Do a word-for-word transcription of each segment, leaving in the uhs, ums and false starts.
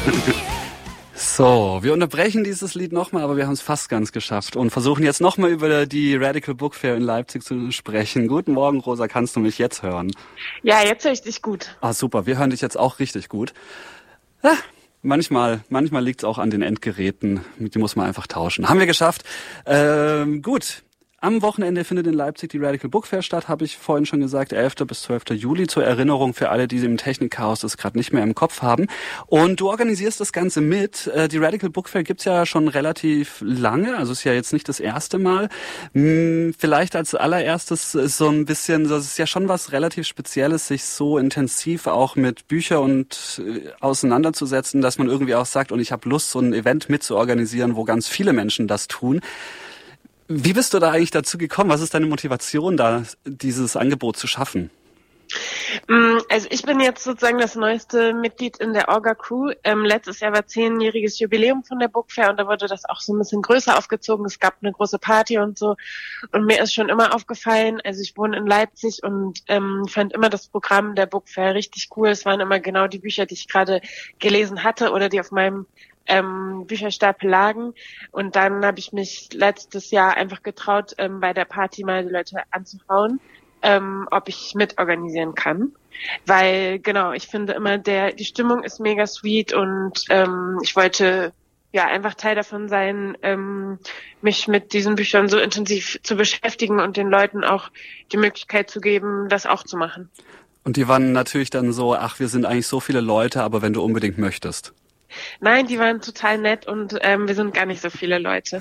So, wir unterbrechen dieses Lied nochmal, aber wir haben es fast ganz geschafft und versuchen jetzt nochmal über die Radical Book Fair in Leipzig zu sprechen. Guten Morgen, Rosa, kannst du mich jetzt hören? Ja, jetzt höre ich dich gut. Ah, super, wir hören dich jetzt auch richtig gut. Ah, manchmal manchmal liegt es auch an den Endgeräten, die muss man einfach tauschen. Haben wir geschafft. Ähm, gut. Am Wochenende findet in Leipzig die Radical Book Fair statt, habe ich vorhin schon gesagt, elften bis zwölften Juli, zur Erinnerung für alle, die im Technikchaos das gerade nicht mehr im Kopf haben. Und du organisierst das Ganze mit. Die Radical Book Fair gibt's ja schon relativ lange, also ist ja jetzt nicht das erste Mal. Vielleicht als allererstes ist so ein bisschen, das ist ja schon was relativ Spezielles, sich so intensiv auch mit Büchern und auseinanderzusetzen, dass man irgendwie auch sagt, und ich habe Lust, so ein Event mitzuorganisieren, wo ganz viele Menschen das tun. Wie bist du da eigentlich dazu gekommen? Was ist deine Motivation, da dieses Angebot zu schaffen? Also ich bin jetzt sozusagen das neueste Mitglied in der Orga-Crew. Ähm, letztes Jahr war zehnjähriges Jubiläum von der Book Fair und da wurde das auch so ein bisschen größer aufgezogen. Es gab eine große Party und so. Und mir ist schon immer aufgefallen, also ich wohne in Leipzig und ähm, fand immer das Programm der Book Fair richtig cool. Es waren immer genau die Bücher, die ich gerade gelesen hatte oder die auf meinem ähm, Bücherstapel lagen. Und dann habe ich mich letztes Jahr einfach getraut, ähm, bei der Party mal die Leute anzuhauen, ähm, ob ich mitorganisieren kann. Weil, genau, ich finde immer, der die Stimmung ist mega sweet und ähm, ich wollte ja einfach Teil davon sein, ähm, mich mit diesen Büchern so intensiv zu beschäftigen und den Leuten auch die Möglichkeit zu geben, das auch zu machen. Und die waren natürlich dann so, ach, wir sind eigentlich so viele Leute, aber wenn du unbedingt möchtest. Nein, die waren total nett und ähm, wir sind gar nicht so viele Leute.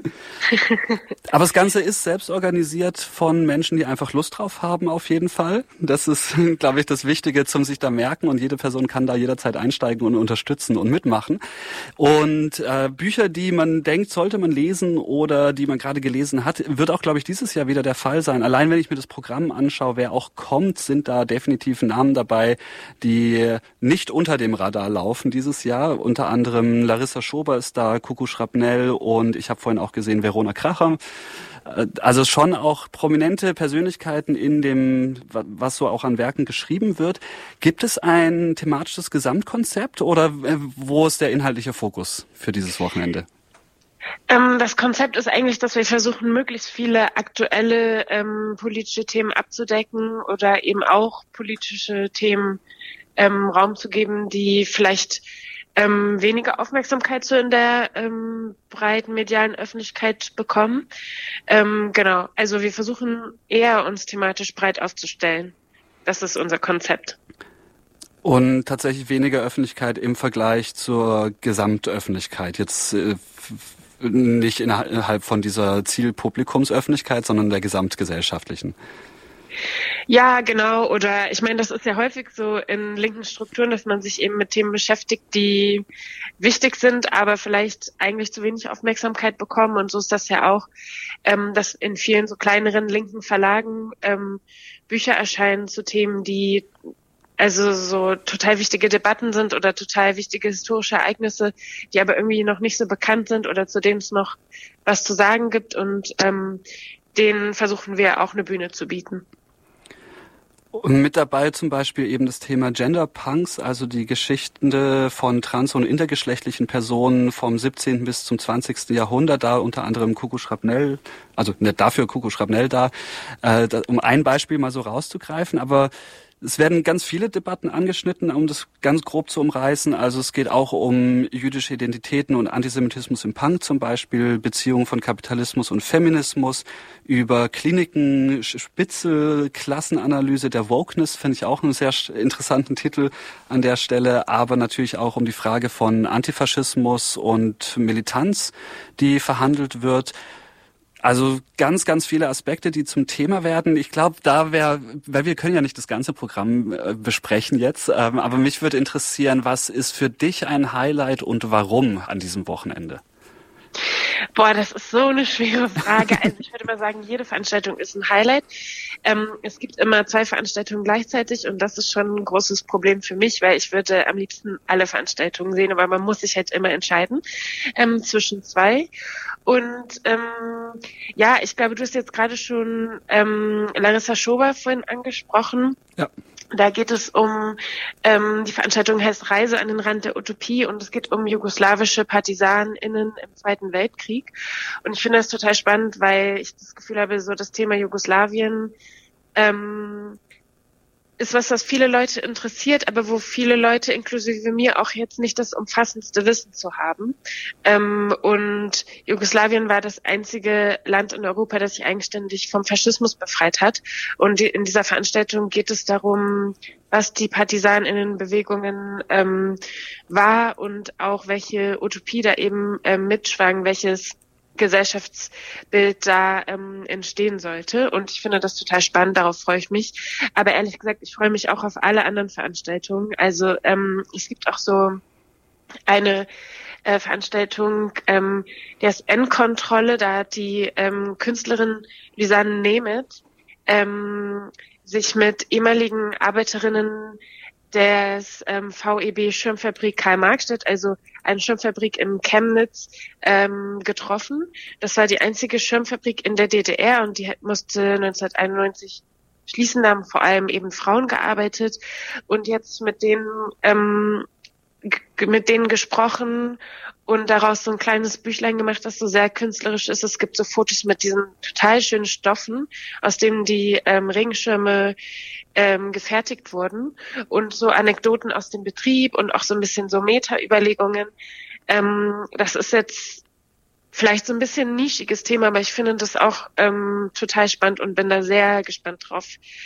Aber das Ganze ist selbst organisiert von Menschen, die einfach Lust drauf haben, auf jeden Fall. Das ist, glaube ich, das Wichtige zum sich da merken und jede Person kann da jederzeit einsteigen und unterstützen und mitmachen. Und äh, Bücher, die man denkt, sollte man lesen oder die man gerade gelesen hat, wird auch, glaube ich, dieses Jahr wieder der Fall sein. Allein wenn ich mir das Programm anschaue, wer auch kommt, sind da definitiv Namen dabei, die nicht unter dem Radar laufen dieses Jahr. Unter anderem Larissa Schober ist da, Coco Schrapnell und ich habe vorhin auch gesehen Verona Kracher. Also schon auch prominente Persönlichkeiten in dem, was so auch an Werken geschrieben wird. Gibt es ein thematisches Gesamtkonzept oder wo ist der inhaltliche Fokus für dieses Wochenende? Ähm, das Konzept ist eigentlich, dass wir versuchen, möglichst viele aktuelle ähm, politische Themen abzudecken oder eben auch politische Themen ähm, Raum zu geben, die vielleicht Ähm, weniger Aufmerksamkeit so in der ähm, breiten medialen Öffentlichkeit bekommen. Ähm, genau, also wir versuchen eher uns thematisch breit aufzustellen. Das ist unser Konzept. Und tatsächlich weniger Öffentlichkeit im Vergleich zur Gesamtöffentlichkeit. Jetzt äh, nicht innerhalb von dieser Zielpublikumsöffentlichkeit, sondern der gesamtgesellschaftlichen. Ja, genau. Oder ich meine, das ist ja häufig so in linken Strukturen, dass man sich eben mit Themen beschäftigt, die wichtig sind, aber vielleicht eigentlich zu wenig Aufmerksamkeit bekommen. Und so ist das ja auch, ähm, dass in vielen so kleineren linken Verlagen ähm, Bücher erscheinen zu Themen, die also so total wichtige Debatten sind oder total wichtige historische Ereignisse, die aber irgendwie noch nicht so bekannt sind oder zu denen es noch was zu sagen gibt. Und ähm, denen versuchen wir auch eine Bühne zu bieten. Und mit dabei zum Beispiel eben das Thema Gender Punks, also die Geschichten von trans- und intergeschlechtlichen Personen vom siebzehnten bis zum zwanzigsten Jahrhundert, da unter anderem Coco Schrapnell, also nicht dafür Coco Schrapnell da, äh, um ein Beispiel mal so rauszugreifen, aber es werden ganz viele Debatten angeschnitten, um das ganz grob zu umreißen. Also es geht auch um jüdische Identitäten und Antisemitismus im Punk zum Beispiel, Beziehungen von Kapitalismus und Feminismus, über Kliniken, Spitzel, Klassenanalyse der Wokeness, finde ich auch einen sehr interessanten Titel an der Stelle, aber natürlich auch um die Frage von Antifaschismus und Militanz, die verhandelt wird. Also ganz, ganz viele Aspekte, die zum Thema werden. Ich glaube, da wäre, weil wir können ja nicht das ganze Programm äh, besprechen jetzt, ähm, aber mich würde interessieren, was ist für dich ein Highlight und warum an diesem Wochenende? Boah, das ist so eine schwere Frage. Also ich würde mal sagen, jede Veranstaltung ist ein Highlight. Ähm, es gibt immer zwei Veranstaltungen gleichzeitig und das ist schon ein großes Problem für mich, weil ich würde am liebsten alle Veranstaltungen sehen, aber man muss sich halt immer entscheiden ähm, zwischen zwei. Und ähm, ja, ich glaube, du hast jetzt gerade schon ähm, Larissa Schober vorhin angesprochen. Ja. Da geht es um, ähm, die Veranstaltung heißt Reise an den Rand der Utopie und es geht um jugoslawische PartisanInnen im Zweiten Weltkrieg. Und ich finde das total spannend, weil ich das Gefühl habe, so das Thema Jugoslawien ähm, ist was, was viele Leute interessiert, aber wo viele Leute, inklusive mir, auch jetzt nicht das umfassendste Wissen zu haben. Ähm, und Jugoslawien war das einzige Land in Europa, das sich eigenständig vom Faschismus befreit hat. Und in dieser Veranstaltung geht es darum, was die PartisanInnen-Bewegungen ähm, war und auch welche Utopie da eben ähm, mitschwang, welches Gesellschaftsbild da ähm, entstehen sollte. Und ich finde das total spannend, darauf freue ich mich. Aber ehrlich gesagt, ich freue mich auch auf alle anderen Veranstaltungen. Also ähm, es gibt auch so eine äh, Veranstaltung, ähm, der ist Endkontrolle, da hat die ähm, Künstlerin Lisanne Nemeth ähm, sich mit ehemaligen Arbeiterinnen des ähm, V E B Schirmfabrik Karl-Marx-Stadt, also eine Schirmfabrik in Chemnitz, ähm, getroffen. Das war die einzige Schirmfabrik in der D D R und die musste neunzehnhunderteinundneunzig schließen. Da haben vor allem eben Frauen gearbeitet und jetzt mit denen ähm, g- mit denen gesprochen und daraus so ein kleines Büchlein gemacht, das so sehr künstlerisch ist. Es gibt so Fotos mit diesen total schönen Stoffen, aus denen die ähm, Regenschirme ähm, gefertigt wurden und so Anekdoten aus dem Betrieb und auch so ein bisschen so Meta-Überlegungen. Ähm, das ist jetzt vielleicht so ein bisschen ein nischiges Thema, aber ich finde das auch ähm, total spannend und bin da sehr gespannt drauf,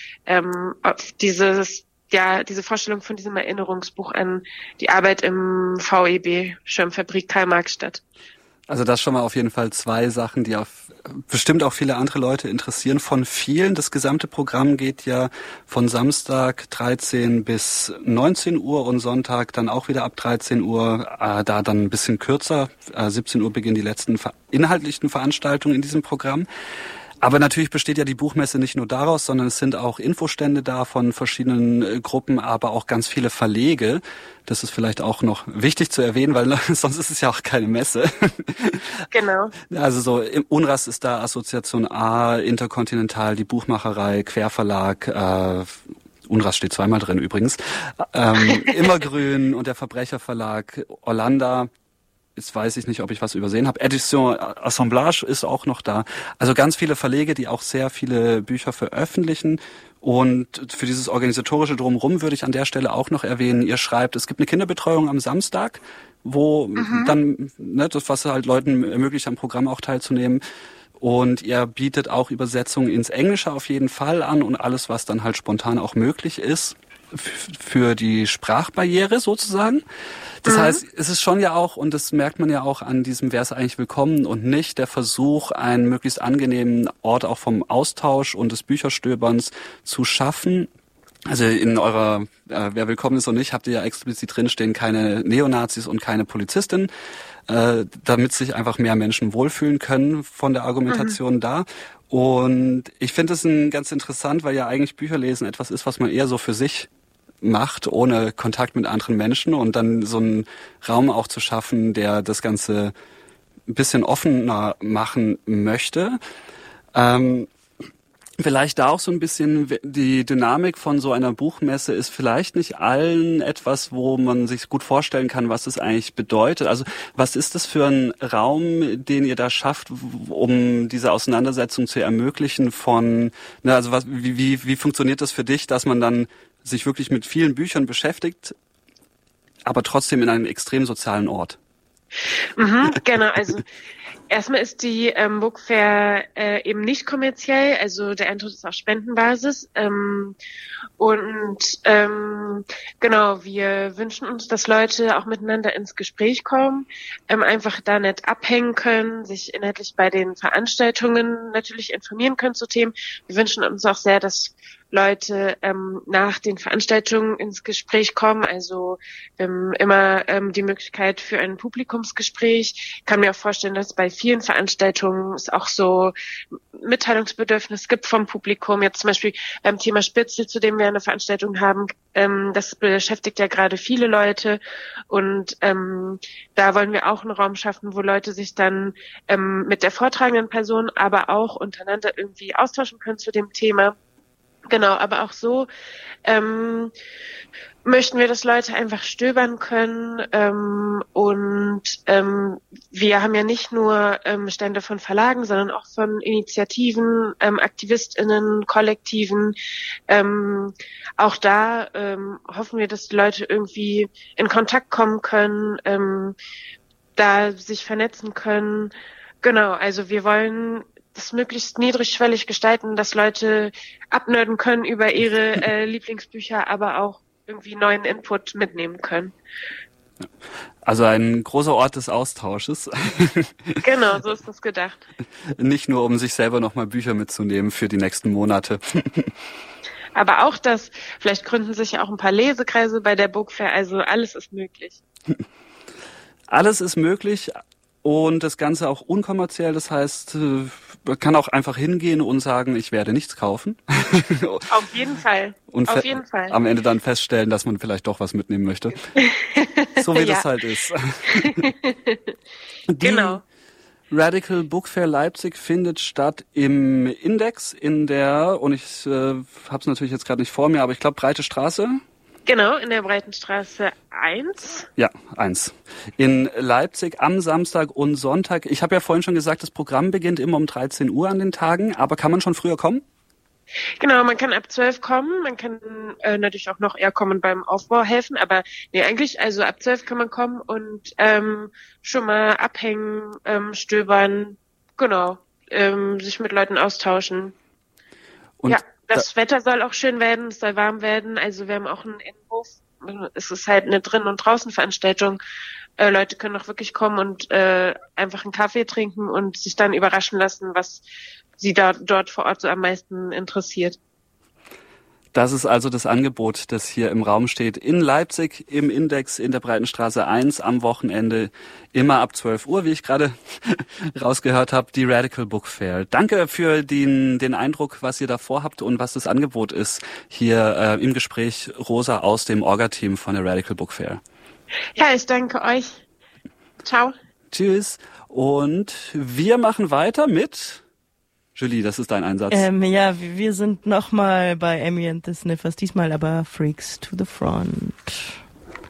ähm, auf dieses ja, diese Vorstellung von diesem Erinnerungsbuch an die Arbeit im V E B Schirmfabrik Karl-Marx-Stadt. Also das schon mal auf jeden Fall zwei Sachen, die auf bestimmt auch viele andere Leute interessieren. Von vielen, das gesamte Programm geht ja von Samstag dreizehn bis neunzehn Uhr und Sonntag dann auch wieder ab dreizehn Uhr, äh, da dann ein bisschen kürzer. Äh, siebzehn Uhr beginnen die letzten ver- inhaltlichen Veranstaltungen in diesem Programm. Aber natürlich besteht ja die Buchmesse nicht nur daraus, sondern es sind auch Infostände da von verschiedenen äh, Gruppen, aber auch ganz viele Verlege. Das ist vielleicht auch noch wichtig zu erwähnen, weil sonst ist es ja auch keine Messe. Genau. Also so im UNRAS ist da Assoziation A, Interkontinental, die Buchmacherei, Querverlag, äh, UNRAS steht zweimal drin übrigens, ähm, Immergrün und der Verbrecherverlag, Orlando. Jetzt weiß ich nicht, ob ich was übersehen habe. Edition Assemblage ist auch noch da. Also ganz viele Verlege, die auch sehr viele Bücher veröffentlichen. Und für dieses organisatorische Drumherum würde ich an der Stelle auch noch erwähnen, ihr schreibt, es gibt eine Kinderbetreuung am Samstag, wo mhm. dann, ne, das, was halt Leuten ermöglicht, am Programm auch teilzunehmen. Und ihr bietet auch Übersetzungen ins Englische auf jeden Fall an und alles, was dann halt spontan auch möglich ist für die Sprachbarriere sozusagen. Das mhm. heißt, es ist schon ja auch, und das merkt man ja auch an diesem Wer ist eigentlich willkommen und nicht, der Versuch, einen möglichst angenehmen Ort auch vom Austausch und des Bücherstöberns zu schaffen. Also in eurer äh, Wer willkommen ist und nicht, habt ihr ja explizit drinstehen, keine Neonazis und keine Polizistin, äh, damit sich einfach mehr Menschen wohlfühlen können von der Argumentation mhm. da. Und ich finde es ganz interessant, weil ja eigentlich Bücherlesen etwas ist, was man eher so für sich macht, ohne Kontakt mit anderen Menschen und dann so einen Raum auch zu schaffen, der das Ganze ein bisschen offener machen möchte. Ähm, Vielleicht da auch so ein bisschen die Dynamik von so einer Buchmesse ist vielleicht nicht allen etwas, wo man sich gut vorstellen kann, was es eigentlich bedeutet. Also was ist das für ein Raum, den ihr da schafft, um diese Auseinandersetzung zu ermöglichen von, ne, also was, wie, wie, wie funktioniert das für dich, dass man dann sich wirklich mit vielen Büchern beschäftigt, aber trotzdem in einem extrem sozialen Ort? Mhm, genau, also erstmal ist die ähm, Book Fair äh, eben nicht kommerziell, also der Eintritt ist auf Spendenbasis. Ähm, und ähm, genau, wir wünschen uns, dass Leute auch miteinander ins Gespräch kommen, ähm, einfach da nicht abhängen können, sich inhaltlich bei den Veranstaltungen natürlich informieren können zu Themen. Wir wünschen uns auch sehr, dass Leute ähm, nach den Veranstaltungen ins Gespräch kommen, also ähm, immer ähm, die Möglichkeit für ein Publikumsgespräch. Ich kann mir auch vorstellen, dass bei vielen Veranstaltungen es auch so Mitteilungsbedürfnis gibt vom Publikum. Jetzt zum Beispiel beim Thema Spitzel, zu dem wir eine Veranstaltung haben, ähm, das beschäftigt ja gerade viele Leute und ähm, da wollen wir auch einen Raum schaffen, wo Leute sich dann ähm, mit der vortragenden Person, aber auch untereinander irgendwie austauschen können zu dem Thema. Genau, aber auch so ähm, möchten wir, dass Leute einfach stöbern können ähm, und ähm, wir haben ja nicht nur ähm, Stände von Verlagen, sondern auch von Initiativen, ähm, AktivistInnen, Kollektiven. Ähm, auch da ähm, hoffen wir, dass die Leute irgendwie in Kontakt kommen können, ähm, da sich vernetzen können. Genau, also wir wollen das möglichst niedrigschwellig gestalten, dass Leute abnörden können über ihre äh, Lieblingsbücher, aber auch irgendwie neuen Input mitnehmen können. Also ein großer Ort des Austausches. Genau, so ist das gedacht. Nicht nur, um sich selber nochmal Bücher mitzunehmen für die nächsten Monate. Aber auch das, vielleicht gründen sich ja auch ein paar Lesekreise bei der Book Fair, also alles ist möglich. Alles ist möglich. Und das Ganze auch unkommerziell, das heißt, man kann auch einfach hingehen und sagen, ich werde nichts kaufen. Auf jeden Fall. Und Auf jeden Fall. Am Ende dann feststellen, dass man vielleicht doch was mitnehmen möchte. So wie das halt ist. Die Genau. Radical Book Fair Leipzig findet statt im Index in der, und ich äh, habe es natürlich jetzt gerade nicht vor mir, aber ich glaube Breite Straße. Genau, in der Breitenstraße eins. Ja, eins. In Leipzig am Samstag und Sonntag. Ich habe ja vorhin schon gesagt, das Programm beginnt immer um dreizehn Uhr an den Tagen, aber kann man schon früher kommen? Genau, man kann ab zwölf kommen, man kann äh, natürlich auch noch eher kommen beim Aufbau helfen, aber nee, eigentlich, also ab zwölf kann man kommen und ähm, schon mal abhängen, ähm, stöbern, genau, ähm, sich mit Leuten austauschen. Und ja. Das Wetter soll auch schön werden, es soll warm werden. Also wir haben auch einen Innenhof. Es ist halt eine Drin- und Draußenveranstaltung. Äh, Leute können auch wirklich kommen und äh, einfach einen Kaffee trinken und sich dann überraschen lassen, was sie da, dort vor Ort so am meisten interessiert. Das ist also das Angebot, das hier im Raum steht. In Leipzig im Index in der Breitenstraße eins am Wochenende, immer ab zwölf Uhr, wie ich gerade rausgehört habe, die Radical Book Fair. Danke für den, den Eindruck, was ihr da vorhabt und was das Angebot ist. Hier äh, im Gespräch Rosa aus dem Orga-Team von der Radical Book Fair. Ja, ich danke euch. Ciao. Tschüss. Und wir machen weiter mit... Julie, das ist dein Einsatz. Ähm, ja, wir sind nochmal bei Amy and the Sniffers, diesmal aber Freaks to the Front.